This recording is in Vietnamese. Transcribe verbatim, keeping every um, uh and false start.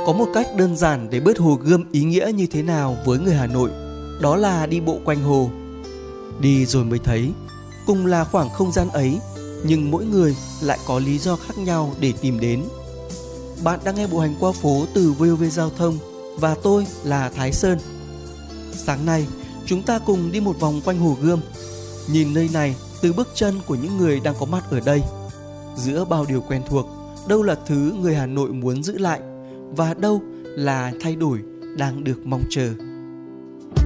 Có một cách đơn giản để bớt Hồ Gươm ý nghĩa như thế nào với người Hà Nội, đó là đi bộ quanh hồ. Đi rồi mới thấy, cùng là khoảng không gian ấy, nhưng mỗi người lại có lý do khác nhau để tìm đến. Bạn đang nghe Bộ Hành Qua Phố từ vê o vê Giao thông và tôi là Thái Sơn. Sáng nay, chúng ta cùng đi một vòng quanh Hồ Gươm, nhìn nơi này từ bước chân của những người đang có mặt ở đây. Giữa bao điều quen thuộc, đâu là thứ người Hà Nội muốn giữ lại và đâu là thay đổi đang được mong chờ.